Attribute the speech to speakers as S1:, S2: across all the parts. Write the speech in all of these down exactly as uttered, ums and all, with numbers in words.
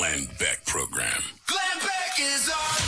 S1: Glenn Beck Program.
S2: Glenn Beck is on.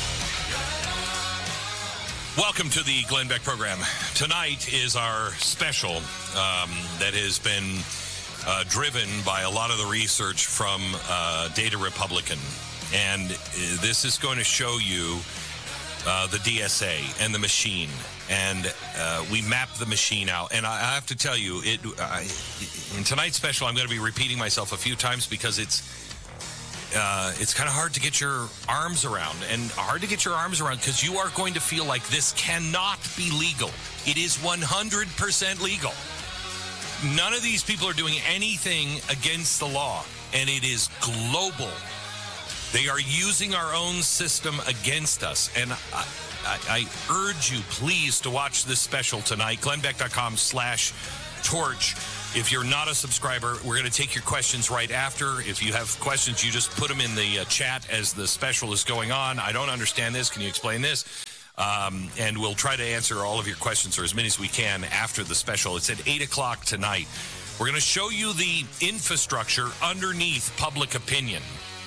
S3: Welcome to the Glenn Beck Program. Tonight is our special um, that has been uh, driven by a lot of the research from uh, Data Republican. And uh, this is going to show you uh, the D S A and the machine. And uh, we map the machine out. And I, I have to tell you, it I, in tonight's special, I'm going to be repeating myself a few times because it's uh, it's kind of hard to get your arms around. And hard to get your arms around because you are going to feel like this cannot be legal. It is one hundred percent legal. None of these people are doing anything against the law. And it is global. They are using our own system against us. And I, I, I urge you, please, to watch this special tonight. GlennBeck.com slash torch. If you're not a subscriber, we're going to take your questions right after. If you have questions, you just put them in the uh, chat as the special is going on. I don't understand this. Can you explain this? Um, and we'll try to answer all of your questions, or as many as we can, after the special. It's at eight o'clock tonight. We're going to show you the infrastructure underneath public opinion.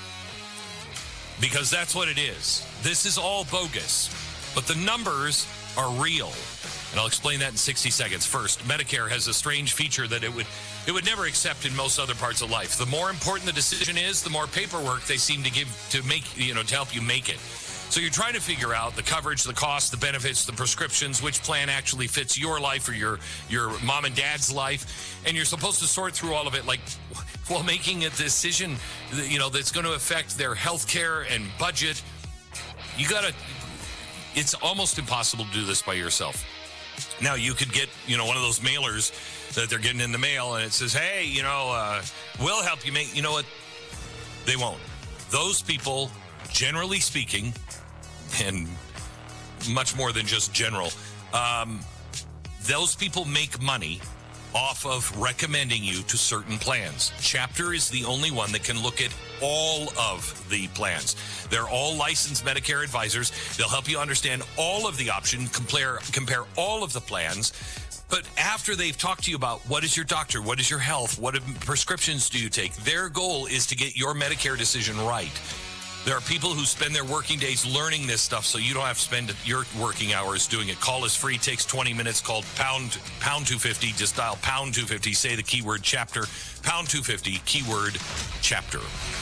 S3: Because that's what it is. This is all bogus. But the numbers are real. And I'll explain that in sixty seconds. First, Medicare has a strange feature that it would it would never accept in most other parts of life. The more important the decision is, the more paperwork they seem to give to make, you know, to help you make it. So you're trying to figure out the coverage, the cost, the benefits, the prescriptions, which plan actually fits your life or your, your mom and dad's life. And you're supposed to sort through all of it like while making a decision, you know, that's going to affect their health care and budget. You got to, it's almost impossible to do this by yourself. Now, you could get, you know, one of those mailers that they're getting in the mail and it says, hey, you know, uh, we'll help you make, you know what? They won't. Those people, generally speaking, and much more than just general, um, those people make money off of recommending you to certain plans. Chapter is the only one that can look at all of the plans. They're all licensed Medicare advisors. They'll help you understand all of the options, compare, compare all of the plans. But after they've talked to you about what is your doctor, what is your health, what prescriptions do you take, their goal is to get your Medicare decision right. There are people who spend their working days learning this stuff so you don't have to spend your working hours doing it. Call is free, takes twenty minutes, called pound pound two fifty. Just dial pound two fifty, say the keyword chapter, pound two fifty, keyword chapter.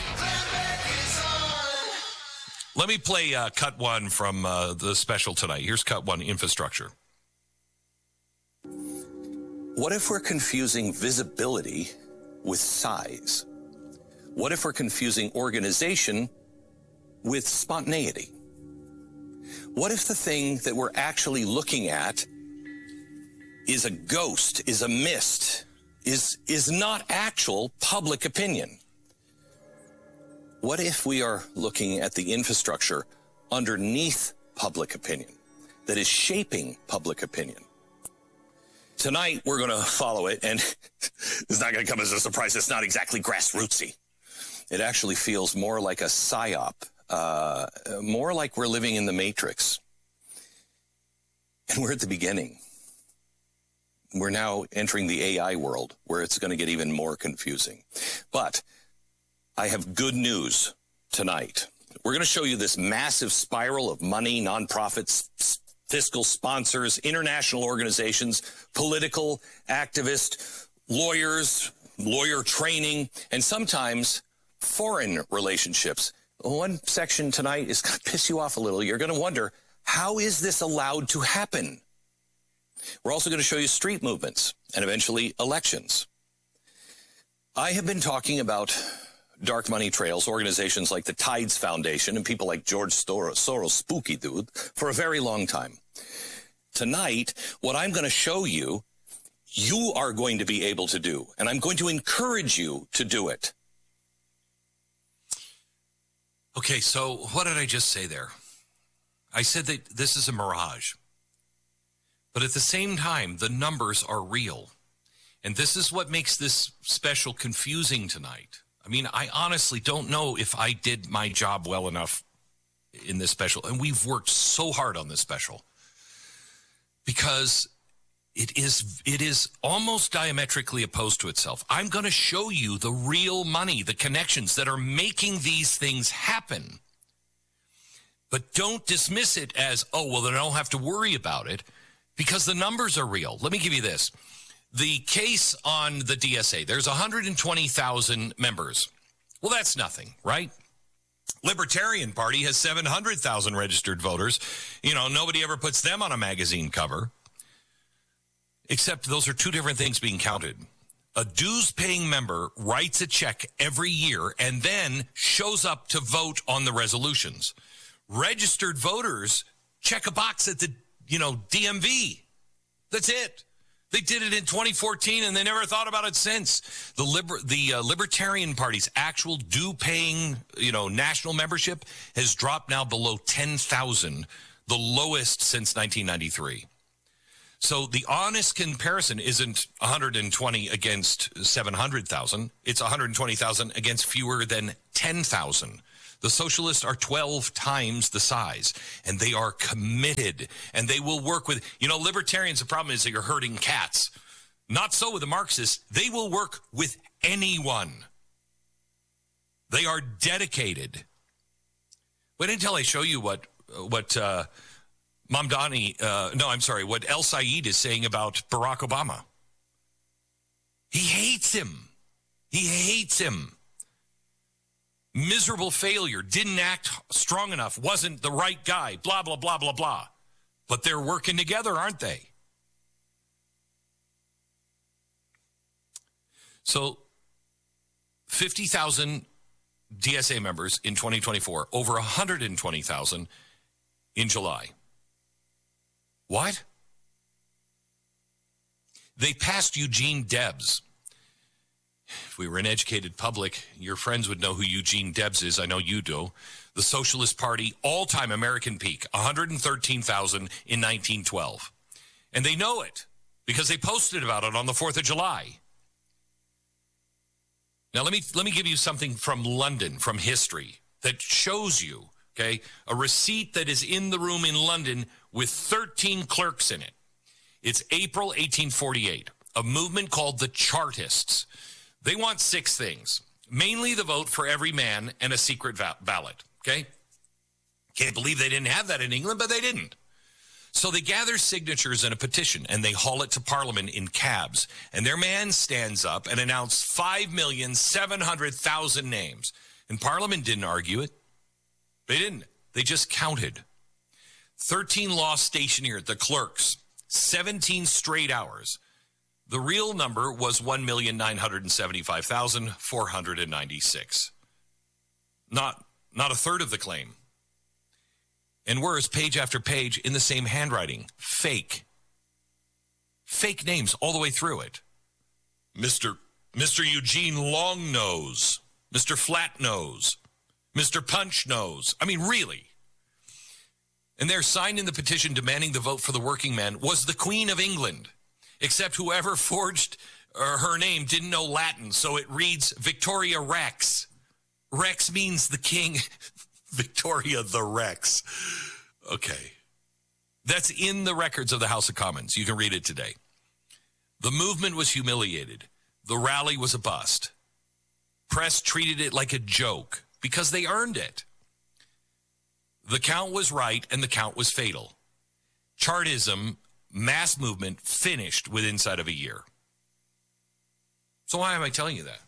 S3: Let me play uh, cut one from uh, the special tonight. Here's cut one, infrastructure.
S4: What if we're confusing visibility with size? What if we're confusing organization with spontaneity? What if the thing that we're actually looking at is a ghost, is a mist, is, is not actual public opinion? What if we are looking at the infrastructure underneath public opinion that is shaping public opinion? Tonight, we're going to follow it, and it's not going to come as a surprise. It's not exactly grassrootsy. It actually feels more like a psyop, uh, more like we're living in the Matrix. And we're at the beginning. We're now entering the A I world where it's going to get even more confusing. But I have good news tonight. We're going to show you this massive spiral of money, nonprofits, fiscal sponsors, international organizations, political activists, lawyers, lawyer training, and sometimes foreign relationships. One section tonight is going to piss you off a little. You're going to wonder, how is this allowed to happen? We're also going to show you street movements and eventually elections. I have been talking about dark money trails, organizations like the Tides Foundation and people like George Soros, Soros, spooky dude, for a very long time. Tonight, what I'm going to show you, you are going to be able to do, and I'm going to encourage you to do it.
S3: Okay, so what did I just say there? I said that this is a mirage. But at the same time, the numbers are real. And this is what makes this special confusing tonight. I mean, I honestly don't know if I did my job well enough in this special. And we've worked so hard on this special. Because It is it is almost diametrically opposed to itself. I'm going to show you the real money, the connections that are making these things happen. But don't dismiss it as, oh, well, then I don't have to worry about it because the numbers are real. Let me give you this. The case on the D S A, there's one hundred twenty thousand members. Well, that's nothing, right? Libertarian Party has seven hundred thousand registered voters. You know, nobody ever puts them on a magazine cover. Except those are two different things being counted. A dues-paying member writes a check every year and then shows up to vote on the resolutions. Registered voters check a box at the, you know, D M V. That's it. They did it in twenty fourteen, and they never thought about it since. The liber- the uh, Libertarian Party's actual due-paying, you know, national membership has dropped now below ten thousand, the lowest since nineteen ninety-three. So the honest comparison isn't one hundred twenty against seven hundred thousand. It's one hundred twenty thousand against fewer than ten thousand. The socialists are twelve times the size, and they are committed, and they will work with, you know, libertarians, the problem is that you're herding cats. Not so with the Marxists. They will work with anyone. They are dedicated. Wait until I show you what, what, uh, Mamdani, uh, no, I'm sorry, what El Sayed is saying about Barack Obama. He hates him. He hates him. Miserable failure, didn't act strong enough, wasn't the right guy, blah, blah, blah, blah, blah. But they're working together, aren't they? So, fifty thousand D S A members in twenty twenty-four, over one hundred twenty thousand in July. What? They passed Eugene Debs. If we were an educated public, your friends would know who Eugene Debs is. I know you do. The Socialist Party, all-time American peak, one hundred thirteen thousand in nineteen twelve. And they know it because they posted about it on the fourth of July. Now, let me let me give you something from London, from history, that shows you, okay, a receipt that is in the room in London with thirteen clerks in it. It's April eighteen forty-eight, a movement called the Chartists. They want six things, mainly the vote for every man and a secret va- ballot, okay? Can't believe they didn't have that in England, but they didn't. So they gather signatures in a petition, and they haul it to Parliament in cabs. And their man stands up and announces five million seven hundred thousand names. And Parliament didn't argue it. They didn't. They just counted. thirteen law stationers, the clerks, seventeen straight hours. The real number was one million nine hundred seventy-five thousand four hundred ninety-six. Not, not a third of the claim. And worse, page after page in the same handwriting. Fake. Fake names all the way through it. Mister Mister Eugene Longnose. Mister Flatnose. Mister Punchnose. I mean, really. And there, signed in the petition demanding the vote for the working man, was the Queen of England. Except whoever forged uh, her name didn't know Latin, so it reads Victoria Rex. Rex means the king. Victoria the Rex. Okay. That's in the records of the House of Commons. You can read it today. The movement was humiliated. The rally was a bust. Press treated it like a joke because they earned it. The count was right and the count was fatal. Chartism, mass movement, finished within inside of a year. So why am I telling you that?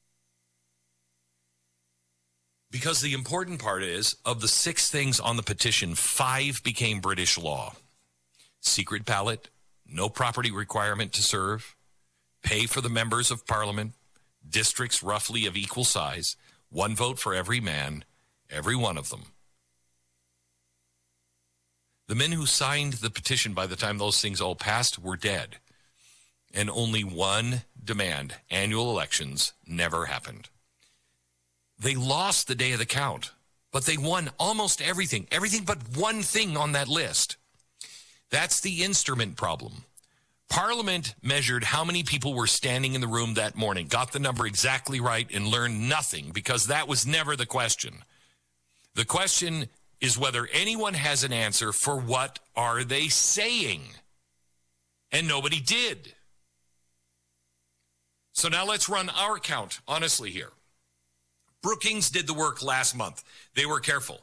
S3: Because the important part is, of the six things on the petition, five became British law. Secret ballot, no property requirement to serve, pay for the members of Parliament, districts roughly of equal size, one vote for every man, every one of them. The men who signed the petition by the time those things all passed were dead. And only one demand, annual elections, never happened. They lost the day of the count, but they won almost everything, everything but one thing on that list. That's the instrument problem. Parliament measured how many people were standing in the room that morning, got the number exactly right, and learned nothing because that was never the question. The question is whether anyone has an answer for what are they saying. and nobody did. So now let's run our count, honestly, here. Brookings did the work last month. They were careful.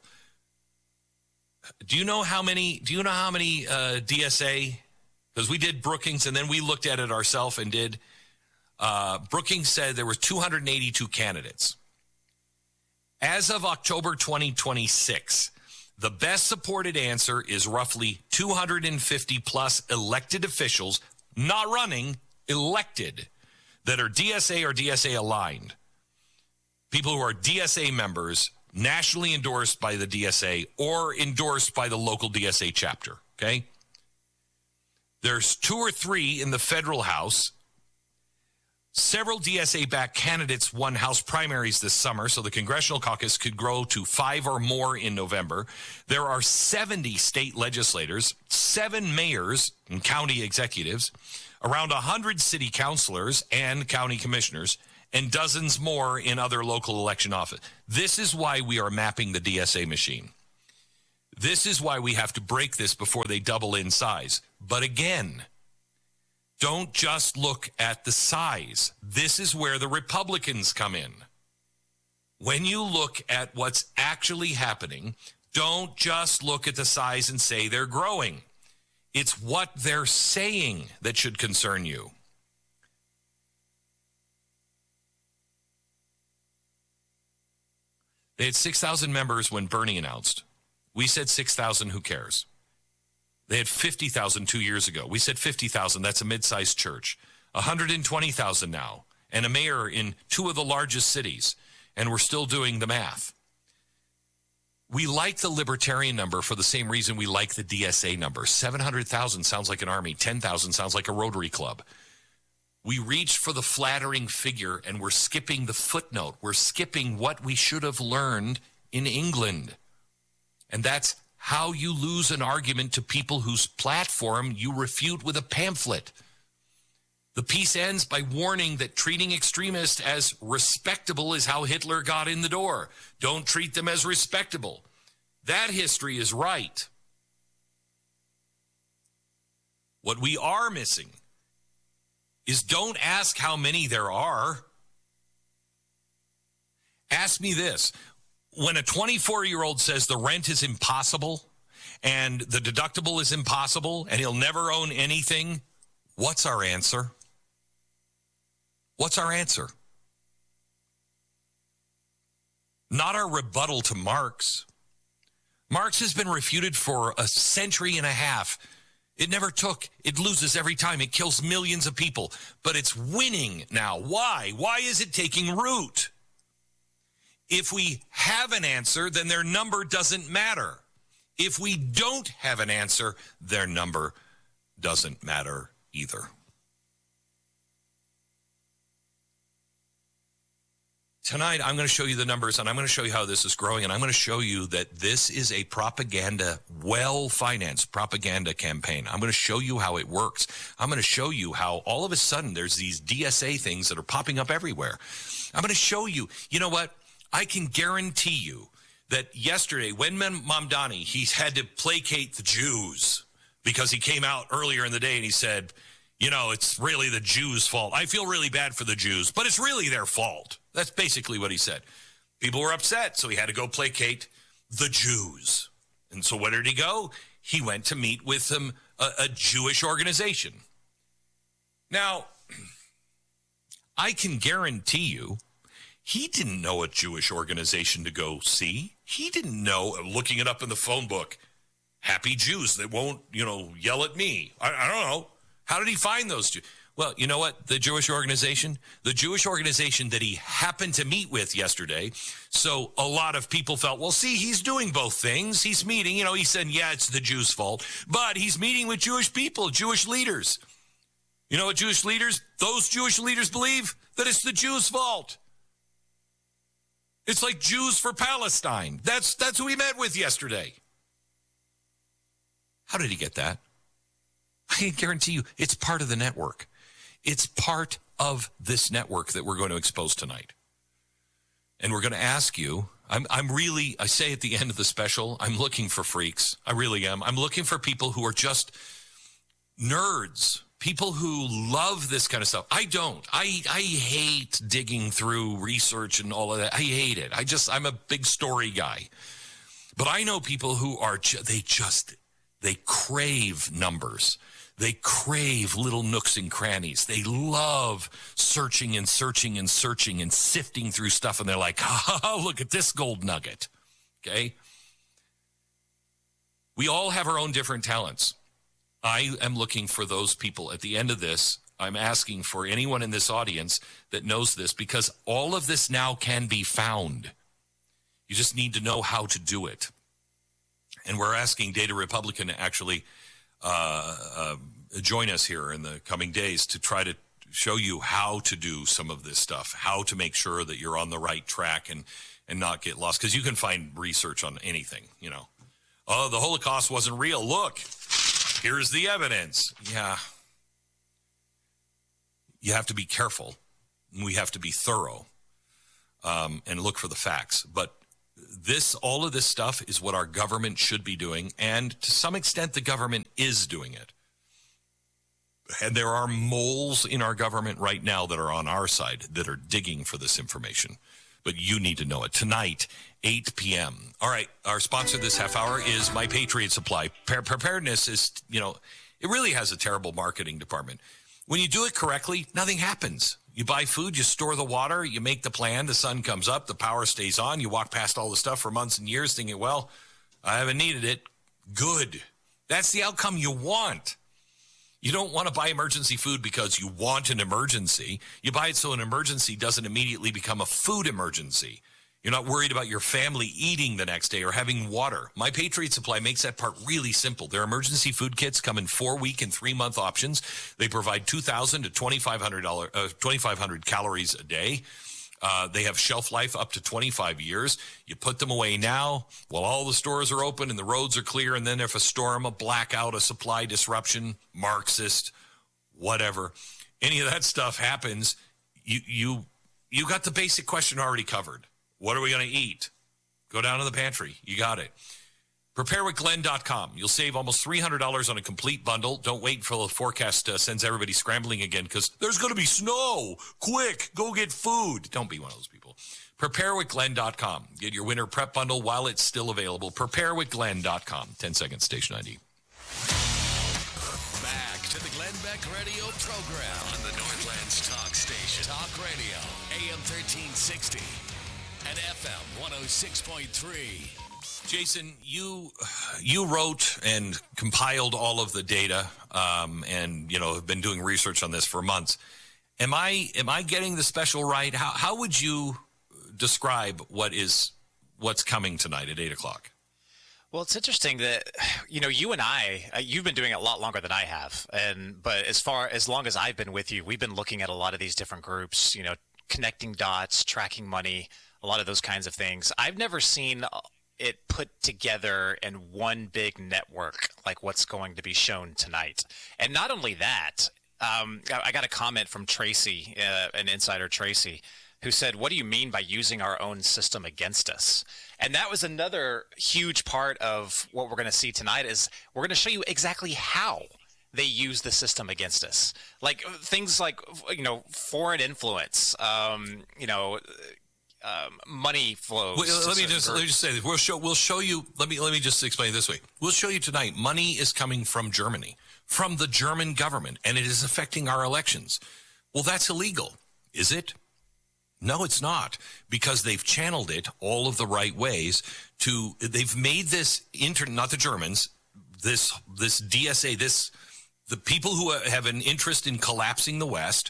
S3: Do you know how many, do you know how many uh, D S A, because we did Brookings and then we looked at it ourselves and did, uh, Brookings said there were two hundred eighty-two candidates. As of October twenty twenty-six, the best supported answer is roughly two hundred fifty plus elected officials, not running, elected, that are D S A or D S A aligned. People who are D S A members, nationally endorsed by the D S A or endorsed by the local D S A chapter, okay? There's two or three in the federal House. Several D S A-backed candidates won House primaries this summer, so the congressional caucus could grow to five or more in November. There are seventy state legislators, seven mayors and county executives, around one hundred city councilors and county commissioners, and dozens more in other local election office. This is why we are mapping the D S A machine. This is why we have to break this before they double in size. But again, don't just look at the size. This is where the Republicans come in. When you look at what's actually happening, don't just look at the size and say they're growing. It's what they're saying that should concern you. They had six thousand members when Bernie announced. We said six thousand, who cares? They had fifty thousand two years ago. We said fifty thousand, that's a mid-sized church. one hundred twenty thousand now, and a mayor in two of the largest cities, and we're still doing the math. We like the libertarian number for the same reason we like the D S A number. seven hundred thousand sounds like an army. ten thousand sounds like a Rotary Club. We reached for the flattering figure, and we're skipping the footnote. We're skipping what we should have learned in England. And that's how you lose an argument to people whose platform you refute with a pamphlet. The piece ends by warning that treating extremists as respectable is how Hitler got in the door. Don't treat them as respectable. That history is right. What we are missing is don't ask how many there are. Ask me this. When a twenty-four-year-old says the rent is impossible and the deductible is impossible and he'll never own anything, what's our answer? What's our answer? Not our rebuttal to Marx. Marx has been refuted for a century and a half. It never took. It loses every time. It kills millions of people. But it's winning now. Why? Why is it taking root? If we have an answer, then their number doesn't matter. If we don't have an answer, their number doesn't matter either. Tonight, I'm going to show you the numbers, and I'm going to show you how this is growing, and I'm going to show you that this is a propaganda, well-financed propaganda campaign. I'm going to show you how it works. I'm going to show you how all of a sudden there's these D S A things that are popping up everywhere. I'm going to show you, you know what? I can guarantee you that yesterday, when Mamdani, he had to placate the Jews because he came out earlier in the day and he said, you know, it's really the Jews' fault. I feel really bad for the Jews, but it's really their fault. That's basically what he said. People were upset, so he had to go placate the Jews. And so where did he go? He went to meet with them, a, a Jewish organization. Now, I can guarantee you, he didn't know a Jewish organization to go see. He didn't know, looking it up in the phone book, happy Jews that won't, you know, yell at me. I, I don't know. How did he find those Jews? Well, you know what? The Jewish organization, the Jewish organization that he happened to meet with yesterday. So a lot of people felt, well, see, he's doing both things. He's meeting, you know, he said, yeah, it's the Jews' fault, but he's meeting with Jewish people, Jewish leaders. You know what Jewish leaders, those Jewish leaders believe? That it's the Jews' fault. It's like Jews for Palestine. That's, that's who he met with yesterday. How did he get that? I can guarantee you it's part of the network. It's part of this network that we're going to expose tonight. And we're going to ask you, I'm, I'm really, I say at the end of the special, I'm looking for freaks. I really am. I'm looking for people who are just nerds, people who love this kind of stuff. I don't. I I hate digging through research and all of that. I hate it. I just, I'm a big story guy. But I know people who are, ju- they just, they crave numbers. They crave little nooks and crannies. They love searching and searching and searching and sifting through stuff. And they're like, oh, look at this gold nugget. Okay? We all have our own different talents. I am looking for those people at the end of this. I'm asking for anyone in this audience that knows this, because all of this now can be found. You just need to know how to do it. And we're asking Data Republican to actually uh, uh, join us here in the coming days to try to show you how to do some of this stuff, how to make sure that you're on the right track and, and not get lost. Because you can find research on anything, you know. Oh, the Holocaust wasn't real. Look, here's the evidence. Yeah. You have to be careful. We have to be thorough um, and look for the facts. But this, all of this stuff is what our government should be doing. And to some extent, the government is doing it. And there are moles in our government right now that are on our side that are digging for this information. But you need to know it. Tonight, eight p.m. All right, our sponsor this half hour is My Patriot Supply. Pre- preparedness is, you know, it really has a terrible marketing department. When you do it correctly, nothing happens. You buy food, you store the water, you make the plan, the sun comes up, the power stays on, you walk past all the stuff for months and years thinking, well, I haven't needed it. Good. That's the outcome you want. You don't want to buy emergency food because you want an emergency. You buy it so an emergency doesn't immediately become a food emergency. You're not worried about your family eating the next day or having water. My Patriot Supply makes that part really simple. Their emergency food kits come in four-week and three-month options. They provide two thousand to twenty-five hundred dollars, uh, twenty-five hundred calories a day. Uh, they have shelf life up to twenty-five years. You put them away now while all the stores are open and the roads are clear. And then if a storm, a blackout, a supply disruption, Marxist, whatever, any of that stuff happens, you you you got the basic question already covered. What are we going to eat? Go down to the pantry. You got it. prepare with glenn dot com. You'll save almost three hundred dollars on a complete bundle. Don't wait until the forecast uh, sends everybody scrambling again because there's going to be snow. Quick, go get food. Don't be one of those people. prepare with glenn dot com. Get your winter prep bundle while it's still available. prepare with glenn dot com. ten seconds, station I D.
S1: Back to the Glenn Beck radio program on the Northlands Talk Station. Talk Radio, A M thirteen sixty and F M one oh six point three.
S3: Jason, you you wrote and compiled all of the data, um, and you know have been doing research on this for months. Am I am I getting the special right? How how would you describe what is what's coming tonight at eight o'clock?
S5: Well, it's interesting that you know you and I, uh, you've been doing it a lot longer than I have, and but as far as long as I've been with you, we've been looking at a lot of these different groups. You know, connecting dots, tracking money, a lot of those kinds of things. I've never seen it put together in one big network like what's going to be shown tonight. And not only that, um, I got a comment from Tracy, uh, an insider Tracy, who said, what do you mean by using our own system against us? And that was another huge part of what we're going to see tonight is we're going to show you exactly how they use the system against us. Like things like, you know, foreign influence, um, you know, Um, money flows.
S3: Well, let me just let me just say this. We'll show we'll show you. Let me let me just explain it this way. We'll show you tonight. Money is coming from Germany, from the German government, and it is affecting our elections. Well, that's illegal, is it? No, it's not, because they've channeled it all of the right ways to. They've made this inter not the Germans. This this D S A. This the people who have an interest in collapsing the West.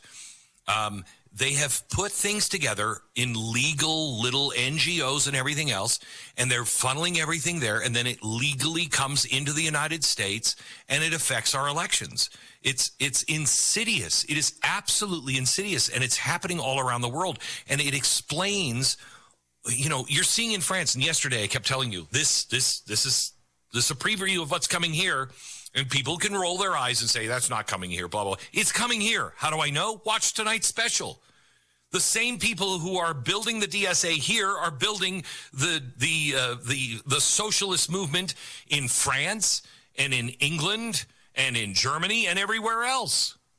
S3: Um, They have put things together in legal little N G Os and everything else, and they're funneling everything there, and then it legally comes into the United States, and it affects our elections. It's it's insidious. It is absolutely insidious, and it's happening all around the world. And it explains, you know, you're seeing in France, and yesterday I kept telling you, this this this is this is a preview of what's coming here. And people can roll their eyes and say, that's not coming here, blah, blah, blah. It's coming here. How do I know? Watch tonight's special. The same people who are building the D S A here are building the the uh, the the socialist movement in France and in England and in Germany and everywhere else.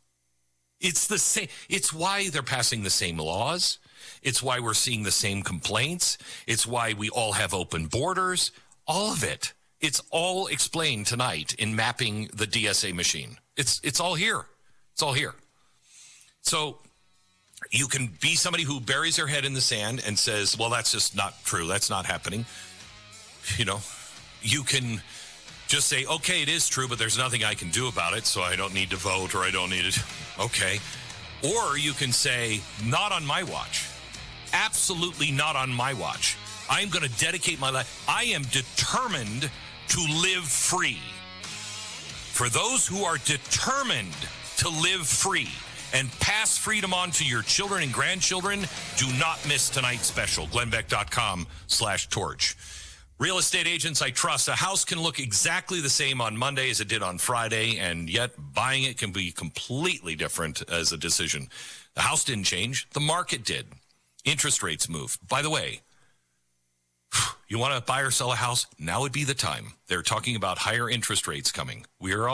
S3: It's the same. It's why they're passing the same laws. It's why we're seeing the same complaints. It's why we all have open borders. All of it. It's all explained tonight in mapping the D S A machine. It's it's all here. It's all here. So you can be somebody who buries their head in the sand and says, well, that's just not true. That's not happening. You know, you can just say, okay, it is true, but there's nothing I can do about it, so I don't need to vote or I don't need it. Okay. Or you can say, not on my watch. Absolutely not on my watch. I'm going to dedicate my life. I am determined to live free. For those who are determined to live free and pass freedom on to your children and grandchildren, do not miss tonight's special. Glennbeck.com slash torch. Real estate agents I trust. A house can look exactly the same on Monday as it did on Friday, and yet buying it can be completely different as a decision. The house didn't change. The market did. Interest rates moved. By the way, you want to buy or sell a house? Now would be the time. They're talking about higher interest rates coming. We are